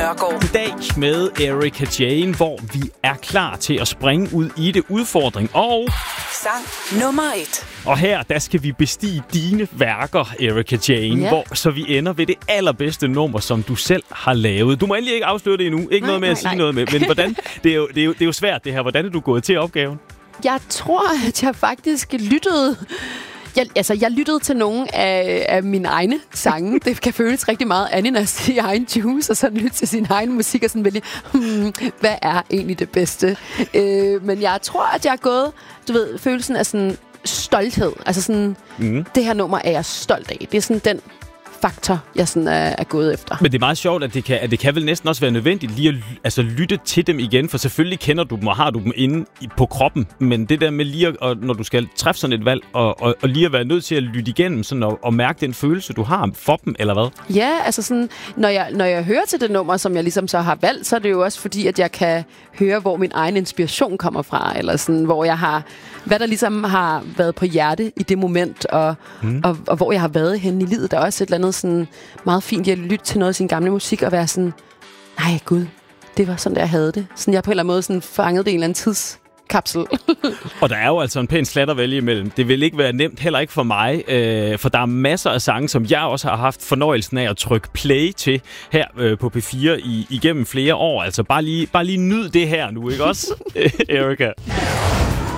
Nørgaard. I dag med Erika Jane, hvor vi er klar til at springe ud i det udfordring. Og Sang nummer 1. Og her, der skal vi bestige dine værker, Erika Jane, så vi ender ved det allerbedste nummer, som du selv har lavet. Du må endelig ikke afsløre det endnu. Ikke noget med at sige noget med. Men hvordan, det er jo svært det her. Hvordan er du gået til opgaven? Jeg tror, at jeg faktisk lyttede... Jeg lyttede til nogle af mine egne sange. Det kan føles rigtig meget ananas i egen juice, og sådan lytte til sin egen musik, og sådan vælge, hvad er egentlig det bedste? Men jeg tror, at jeg er gået, følelsen af sådan stolthed. Altså sådan, det her nummer er jeg stolt af. Det er sådan den faktor, jeg sådan er gået efter. Men det er meget sjovt, at det kan vel næsten også være nødvendigt lige at lytte til dem igen, for selvfølgelig kender du dem, og har du dem inde på kroppen, men det der med lige, når du skal træffe sådan et valg, og lige at være nødt til at lytte igennem, sådan og mærke den følelse, du har for dem, eller hvad? Ja, altså sådan, når jeg hører til det nummer, som jeg ligesom så har valgt, så er det jo også fordi, at jeg kan høre, hvor min egen inspiration kommer fra, eller sådan, hvor jeg har, hvad der ligesom har været på hjerte i det moment, og hvor jeg har været henne i livet. Der er også et eller andet sådan meget fint at lytte til noget af sin gamle musik og være sådan, nej gud, det var sådan, der jeg havde det. Sådan jeg på en eller anden måde sådan fangede det i en eller anden tidskapsel. Og der er jo altså en pæn slat at vælge imellem. Det vil ikke være nemt, heller ikke for mig, for der er masser af sange, som jeg også har haft fornøjelsen af at trykke play til her på P4 igennem flere år. Altså bare lige nyd det her nu, ikke også, Erika?